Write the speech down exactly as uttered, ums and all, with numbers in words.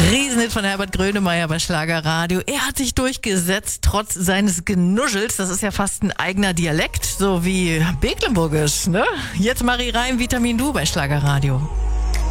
Riesenhit von Herbert Grönemeyer bei Schlagerradio. Er hat sich durchgesetzt, trotz seines Genuschels. Das ist ja fast ein eigener Dialekt, so wie Mecklenburgisch, ne? Jetzt Marie Reim, Vitamin Du bei Schlagerradio.